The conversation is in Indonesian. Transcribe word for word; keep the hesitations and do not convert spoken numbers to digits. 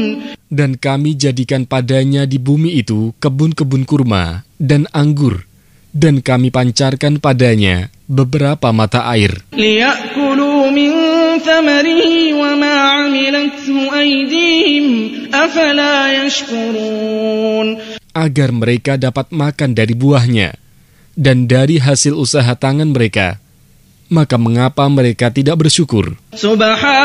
Dan kami jadikan padanya di bumi itu kebun-kebun kurma dan anggur, dan kami pancarkan padanya beberapa mata air. لِيَأْكُلُوا مِنْ ثَمَرِهِ وَمَا عَمِلَتْهُ أَيْدِيهِمْ أَفَلَا يَشْكُرُونَ. Agar mereka dapat makan dari buahnya dan dari hasil usaha tangan mereka. Maka mengapa mereka tidak bersyukur?